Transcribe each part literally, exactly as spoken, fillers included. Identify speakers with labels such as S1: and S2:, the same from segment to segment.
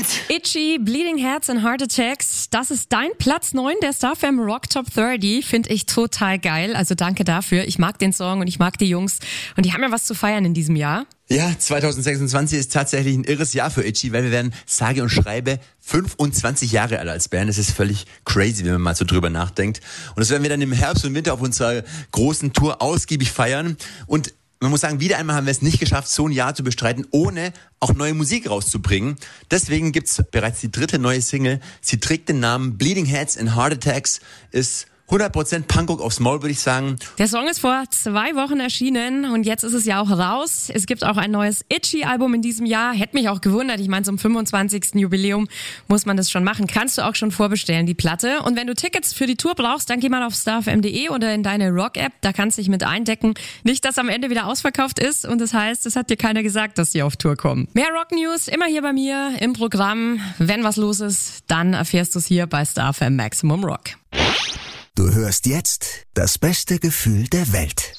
S1: Itchy, Bleeding Hearts and Heart Attacks. Das ist dein Platz neun der StarFam Rock Top dreißig. Finde ich total geil. Also danke dafür. Ich mag den Song und ich mag die Jungs. Und die haben ja was zu feiern in diesem Jahr.
S2: Ja, zwanzig sechsundzwanzig ist tatsächlich ein irres Jahr für Itchy, weil wir werden sage und schreibe fünfundzwanzig Jahre alt als Band. Das ist völlig crazy, wenn man mal so drüber nachdenkt. Und das werden wir dann im Herbst und Winter auf unserer großen Tour ausgiebig feiern. Und man muss sagen, wieder einmal haben wir es nicht geschafft, so ein Jahr zu bestreiten, ohne auch neue Musik rauszubringen. Deswegen gibt's bereits die dritte neue Single. Sie trägt den Namen Bleeding Hearts and Heart Attacks, ist hundert Prozent Punkrock aufs Maul, würde ich sagen.
S1: Der Song ist vor zwei Wochen erschienen und jetzt ist es ja auch raus. Es gibt auch ein neues Itchy-Album in diesem Jahr. Hätte mich auch gewundert. Ich meine, zum fünfundzwanzigsten Jubiläum muss man das schon machen. Kannst du auch schon vorbestellen, die Platte. Und wenn du Tickets für die Tour brauchst, dann geh mal auf starfm punkt de oder in deine Rock-App. Da kannst du dich mit eindecken. Nicht, dass am Ende wieder ausverkauft ist und das heißt, es hat dir keiner gesagt, dass die auf Tour kommen. Mehr Rock-News immer hier bei mir im Programm. Wenn was los ist, dann erfährst du es hier bei StarFam Maximum Rock.
S3: Du hörst jetzt das beste Gefühl der Welt.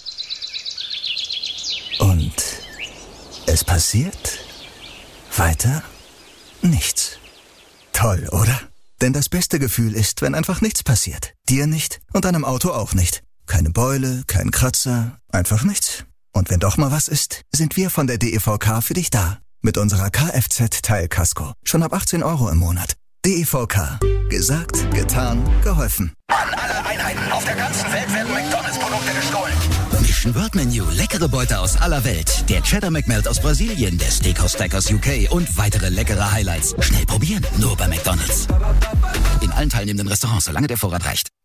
S3: Und es passiert weiter nichts. Toll, oder? Denn das beste Gefühl ist, wenn einfach nichts passiert. Dir nicht und deinem Auto auch nicht. Keine Beule, kein Kratzer, einfach nichts. Und wenn doch mal was ist, sind wir von der D E V K für dich da. Mit unserer Kfz-Teilkasko. Schon ab achtzehn Euro im Monat. D E V K. Gesagt, getan, geholfen.
S4: An alle Einheiten auf der ganzen Welt werden McDonalds-Produkte gestohlen.
S5: Mission World Menu, leckere Beute aus aller Welt. Der Cheddar McMelt aus Brasilien, der Steakhouse Stack aus U K und weitere leckere Highlights. Schnell probieren, nur bei McDonalds. In allen teilnehmenden Restaurants, solange der Vorrat reicht.